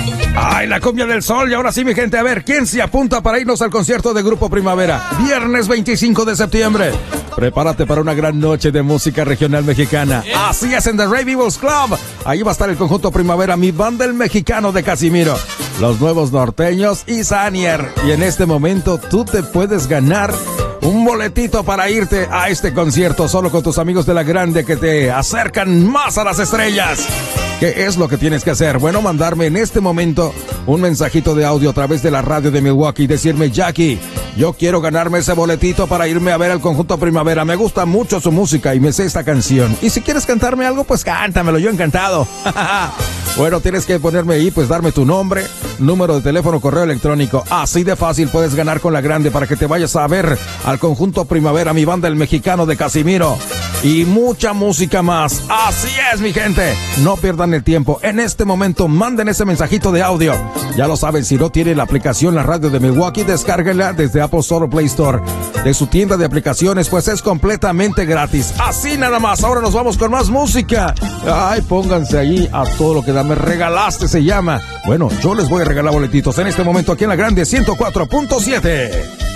Ay, la cumbia del sol. Y ahora sí, mi gente, a ver, ¿quién se apunta para irnos al concierto de Grupo Primavera? Viernes 25 de septiembre. Prepárate para una gran noche de música regional mexicana. Así es, en The Revivals Club. Ahí va a estar el conjunto Primavera, mi banda el mexicano de Casimiro, los nuevos norteños y Sanier. Y en este momento tú te puedes ganar un boletito para irte a este concierto solo con tus amigos de La Grande que te acercan más a las estrellas. ¿Qué es lo que tienes que hacer? Bueno, mandarme en este momento un mensajito de audio a través de la radio de Milwaukee y decirme: Jackie, yo quiero ganarme ese boletito para irme a ver al conjunto Primavera. Me gusta mucho su música y me sé esta canción. Y si quieres cantarme algo, pues cántamelo, yo encantado. Bueno, tienes que ponerme ahí, pues darme tu nombre, número de teléfono, correo electrónico. Así de fácil puedes ganar con La Grande para que te vayas a ver al conjunto Primavera, mi banda el mexicano de Casimiro. Y mucha música más. Así es, mi gente. No pierdan el tiempo. En este momento manden ese mensajito de audio. Ya lo saben, si no tiene la aplicación La Radio de Milwaukee, descárguenla desde Apple Store o Play Store. De su tienda de aplicaciones, pues es completamente gratis. Así nada más. Ahora nos vamos con más música. Ay, pónganse ahí a todo lo que da. Me regalaste, se llama. Bueno, yo les voy a regalar boletitos en este momento aquí en La Grande 104.7.